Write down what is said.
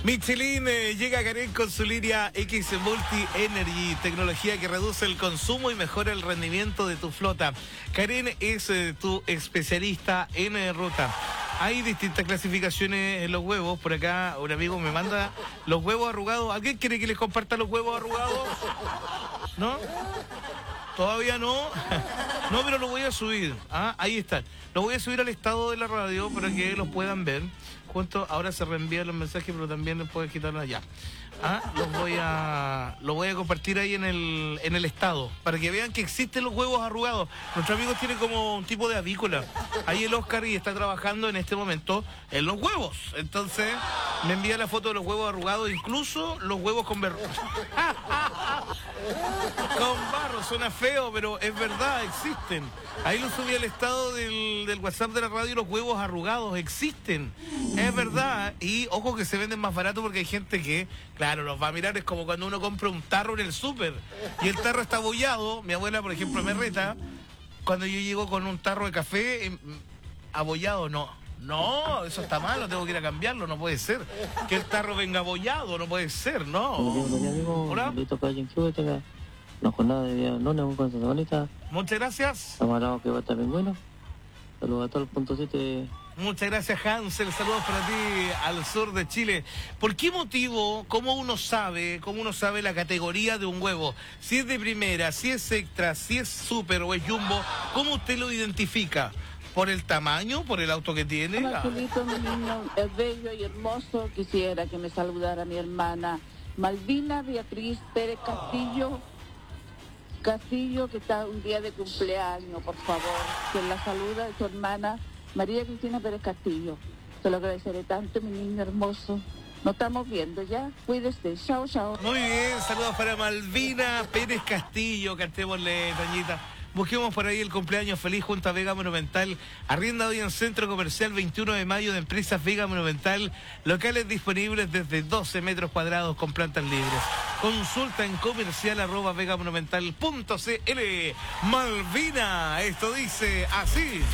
Michelin llega a Karen con su línea X Multi Energy, tecnología que reduce el consumo y mejora el rendimiento de tu flota. Karen es tu especialista en ruta. Hay distintas clasificaciones en los huevos. Por acá un amigo me manda los huevos arrugados. ¿Alguien quiere que les comparta los huevos arrugados? ¿No? Todavía no. No, pero lo voy a subir. Ah, ahí están. Lo voy a subir al estado de la radio para que los puedan ver. Ahora se reenvían los mensajes, pero también puedes quitarlos allá. Ah, lo voy a compartir ahí en el estado, para que vean que existen los huevos arrugados. Nuestro amigo tiene como un tipo de avícola. Ahí el Oscar y está trabajando en este momento en los huevos. Entonces, me envía la foto de los huevos arrugados, incluso los huevos con barro. Con barro, suena feo, pero es verdad, existen. Ahí lo subí al estado del WhatsApp de la radio, los huevos arrugados existen. Es verdad. Y ojo que se venden más barato porque hay gente que, claro, los va a mirar. Es como cuando uno compra un tarro en el súper y el tarro está abollado. Mi abuela, por ejemplo, me reta cuando yo llego con un tarro de café abollado. No, eso está malo, tengo que ir a cambiarlo, no puede ser. Que el tarro venga abollado, no puede ser, no. Hola. La jornada de día lunes con Santa Bonita. Muchas gracias. Camarado que va a estar bien bueno. Saludos a todo el punto 7. Muchas gracias, Hansel. Saludos para ti al sur de Chile. ¿Por qué motivo, cómo uno sabe la categoría de un huevo? Si es de primera, si es extra, si es súper o es jumbo, ¿cómo usted lo identifica? ¿Por el tamaño? ¿Por el auto que tiene? Hola, Julito, mi niño es bello y hermoso. Quisiera que me saludara mi hermana Malvina Beatriz Pérez Castillo, que está un día de cumpleaños, por favor. Que la saluda de su hermana María Cristina Pérez Castillo. Se lo agradeceré tanto, mi niño hermoso. Nos estamos viendo ya. Cuídese. Chao, chao. Muy bien, saludos para Malvina Pérez Castillo. Cantémosle, Toñita. Busquemos por ahí el cumpleaños feliz junto a Vega Monumental. Arrienda hoy en Centro Comercial 21 de mayo de Empresas Vega Monumental. Locales disponibles desde 12 metros cuadrados con plantas libres. Consulta en comercial@vegamonumental.cl. Malvina, esto dice así.